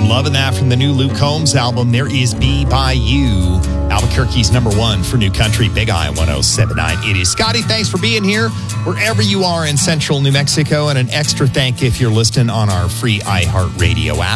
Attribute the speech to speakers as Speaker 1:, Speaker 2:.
Speaker 1: Loving that from the new Luke Combs album, There Is Be By You. Albuquerque's number one for new country, Big I 107.9. It is Scotty. Thanks for being here wherever you are in central New Mexico. And an extra thank you if you're listening on our free iHeartRadio app.